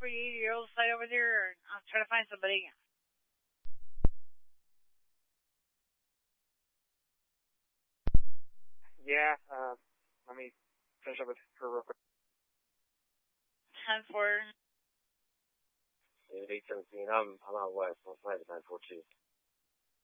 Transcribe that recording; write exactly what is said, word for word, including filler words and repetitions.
for you, your old site over there, or I'm trying to find somebody. Yeah, uh, let me finish up with her real quick. ten four. eight seventeen, I'm, I'm out west. I'm flight at nine four two.